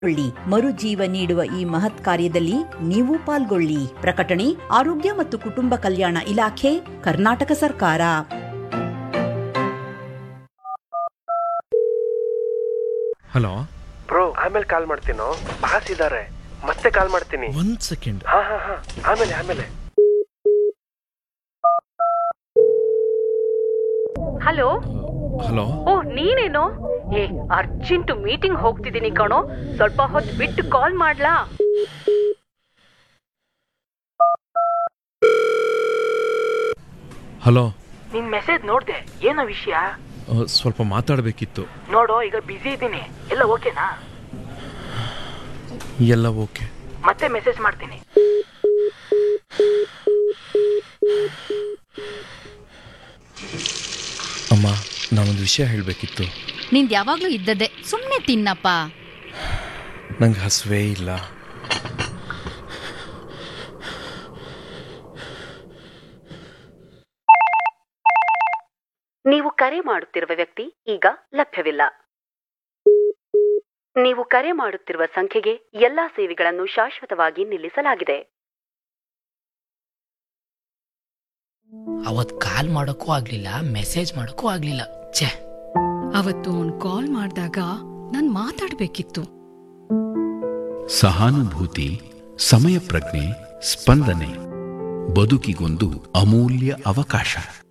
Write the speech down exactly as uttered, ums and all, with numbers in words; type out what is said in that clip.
ಕೊಳ್ಳಿ ಮರುಜೀವ ನೀಡುವ ಈ ಮಹತ್ ಕಾರ್ಯದಲ್ಲಿ ನೀವು ಪಾಲ್ಗೊಳ್ಳಿ. ಪ್ರಕಟಣೆ ಆರೋಗ್ಯ ಮತ್ತು ಕುಟುಂಬ ಕಲ್ಯಾಣ ಇಲಾಖೆ, ಕರ್ನಾಟಕ ಸರ್ಕಾರ. ಹಲೋ ಬ್ರೋ, ಆಮೇಲೆ ಕಾಲ್ ಮಾಡ್ತೀನೋ, ಬಾಸ್ ಇದಾರೆ, ಮತ್ತೆ ಕಾಲ್ ಮಾಡ್ತೀನಿ. ಒಂದ್ ಸೆಕೆಂಡ್. ಹಾ ಹಾ ಹಾ ಆಮೇಲೆ ಆಮೇಲೆ ಹಲೋ ಹಲೋ ಓ ನೀನೇನೋ? ಏ ಅರ್ಜೆಂಟ್ ಮೀಟಿಂಗ್ ಹೋಗ್ತಿದ್ದೀನಿ ಕಣೋ, ಸ್ವಲ್ಪ ಹೊತ್ತು ಬಿಟ್ಟು ಕಾಲ್ ಮಾಡ್ಲಾ? ಹಲೋ, ನಿನ್ ಮೆಸೇಜ್ ನೋಡ್ದೆ, ಏನೋ ವಿಷಯ? ಸ್ವಲ್ಪ ಮಾತಾಡಬೇಕಿತ್ತು. ನೋಡು, ಈಗ ಬಿಸಿ ಇದ್ದೀನಿ. ಎಲ್ಲ ಓಕೆನಾ? ಎಲ್ಲ ಓಕೆ. ಮತ್ತೆ ಮೆಸೇಜ್ ಮಾಡ್ತೀನಿ. ಅಮ್ಮ, ನಾನೊಂದು ವಿಷಯ ಹೇಳಬೇಕಿತ್ತು. ನಿಂದು ಯಾವಾಗ್ಲೂ ಇದ್ದದ್ದೇ, ಸುಮ್ಮನೆ ತಿನ್ನಪ್ಪ. ನಂಗೆ ಹಸುವೇ ಇಲ್ಲ. ನೀವು ಕರೆ ಮಾಡುತ್ತಿರುವ ವ್ಯಕ್ತಿ ಈಗ ಲಭ್ಯವಿಲ್ಲ. ನೀವು ಕರೆ ಮಾಡುತ್ತಿರುವ ಸಂಖ್ಯೆಗೆ ಎಲ್ಲಾ ಸೇವೆಗಳನ್ನು ಶಾಶ್ವತವಾಗಿ ನಿಲ್ಲಿಸಲಾಗಿದೆ. ಅವತ್ ಕಾಲ್ ಮಾಡೋಕ್ಕೂ ಆಗ್ಲಿಲ್ಲ, ಮೆಸೇಜ್ ಮಾಡೋಕ್ಕೂ ಆಗ್ಲಿಲ್ಲ. ಛೇ, ಅವತ್ತು ಅವ್ನು ಕಾಲ್ ಮಾಡಿದಾಗ ನಾನ್ ಮಾತಾಡ್ಬೇಕಿತ್ತು. ಸಹಾನುಭೂತಿ, ಸಮಯ ಪ್ರಜ್ಞೆ, ಸ್ಪಂದನೆ ಬದುಕಿಗೊಂದು ಅಮೂಲ್ಯ ಅವಕಾಶ.